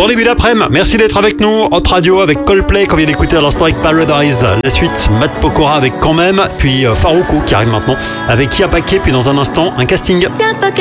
Bon début d'après-midi, merci d'être avec nous. Hot Radio avec Coldplay qu'on vient d'écouter à l'instant avec Paradise. La suite, Matt Pokora avec Quand même, puis Faroukou qui arrive maintenant avec Kia Paquet, puis dans un instant, un casting.